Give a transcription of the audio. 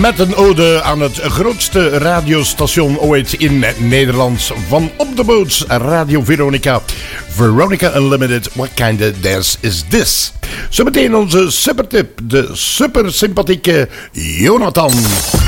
Met een ode aan het grootste radiostation ooit in Nederland. Van op de boot, Radio Veronica. Veronica Unlimited, what kind of dance is this? Zometeen onze supertip, de super sympathieke Jonathan.